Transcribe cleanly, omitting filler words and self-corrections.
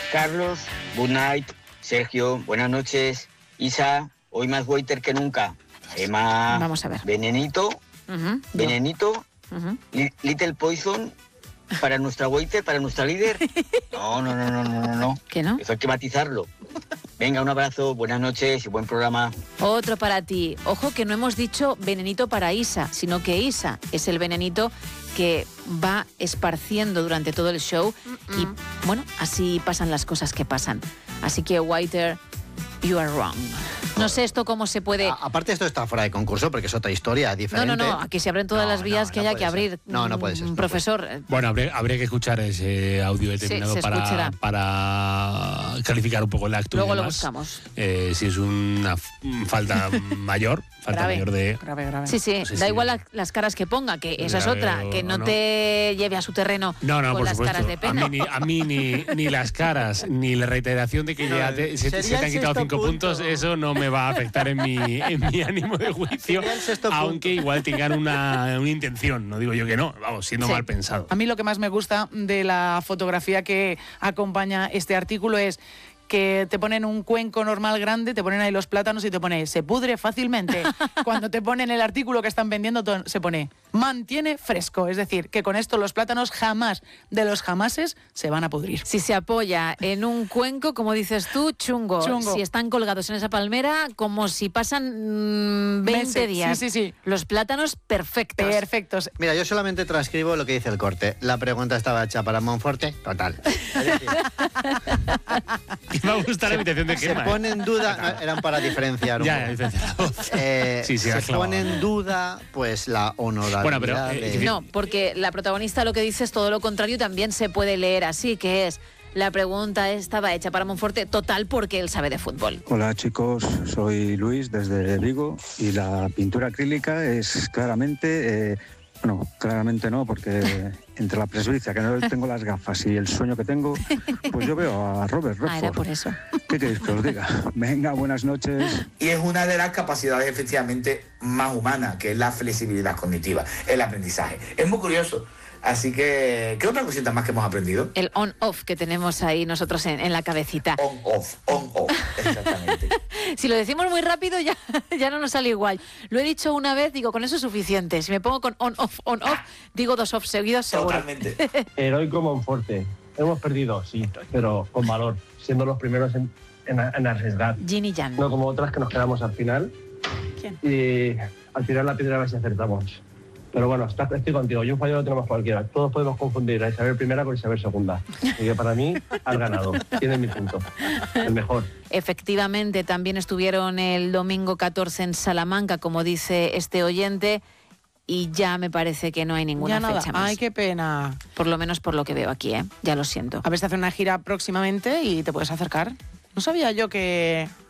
Carlos, good night. Sergio, buenas noches. Isa, hoy más waiter que nunca. Emma, vamos a ver. Venenito, Venenito, Little Poison para nuestra waiter, para nuestra líder. No. ¿Qué no? Eso hay que matizarlo. Venga, un abrazo, buenas noches y buen programa. Otro para ti. Ojo que no hemos dicho venenito para Isa, sino que Isa es el venenito que va esparciendo durante todo el show y, bueno, así pasan las cosas que pasan. Así que, Waiter, you are wrong. No sé esto cómo se puede... Aparte esto está fuera de concurso porque es otra historia diferente. No, aquí se abren todas las vías que haya que abrir. No puede ser. Profesor. Bueno, habría que escuchar ese audio determinado para calificar un poco el acto. Luego y lo demás. buscamos. Si es una falta mayor, grave. Grave. Sí, sé da si- igual las caras que ponga, que esa es grave otra, que no no. te lleve a su terreno No, con por las supuesto. caras de pena. A mí ni las caras, ni la reiteración de que ya se te han quitado 5 puntos, eso no me va a afectar en mi ánimo de juicio, aunque igual tengan una intención, no digo yo que no, vamos, siendo mal pensado. A mí lo que más me gusta de la fotografía que acompaña este artículo es que te ponen un cuenco normal grande, te ponen ahí los plátanos y te pone se pudre fácilmente. Cuando te ponen el artículo que están vendiendo se pone mantiene fresco, es decir, que con esto los plátanos jamás de los jamases se van a pudrir. Si se apoya en un cuenco, como dices tú, chungo. Si están colgados en esa palmera, como si pasan 20 Meses. días. Sí. Los plátanos perfectos. Mira, yo solamente transcribo lo que dice el corte. La pregunta estaba hecha para Monforte, total. Es decir, Me va a gustar la invitación de se Gemma. pone en duda, eran para diferenciar un Ya, poco. diferenciar la voz. Se has clavado. pone en duda pues la honorabilidad. Bueno, pero, No, porque la protagonista lo que dice es todo lo contrario, también se puede leer así, que es la pregunta estaba hecha para Monforte, total, porque él sabe de fútbol. Hola chicos, soy Luis desde Vigo y la pintura acrílica es claramente... claramente no, porque entre la presbicia, que no tengo las gafas, y el sueño que tengo, pues yo veo a Robert Redford. Era por eso. ¿Qué queréis que os diga? Venga, buenas noches. Y es una de las capacidades efectivamente más humanas, que es la flexibilidad cognitiva, el aprendizaje. Es muy curioso. Así que, ¿qué otra cosita más que hemos aprendido? El on-off que tenemos ahí nosotros en la cabecita. On-off, exactamente. Si lo decimos muy rápido ya no nos sale igual. Lo he dicho una vez, digo, con eso es suficiente. Si me pongo con on-off, digo 2 off seguidos, seguro. Totalmente. Heroico Monforte. Hemos perdido, sí, pero con valor, siendo los primeros en arriesgar. Yin y Yang. No como otras que nos quedamos al final. ¿Quién? Y al final la piedra a ver si acertamos. Pero bueno, estoy contigo. Y un fallo lo tenemos cualquiera. Todos podemos confundir a Isabel I con Isabel II. Así que para mí, has ganado. Tienes mi punto. El mejor. Efectivamente, también estuvieron el domingo 14 en Salamanca, como dice este oyente, y ya me parece que no hay ninguna fecha más. Ay, qué pena. Por lo menos por lo que veo aquí, ya lo siento. A ver si hace una gira próximamente y te puedes acercar. No sabía yo que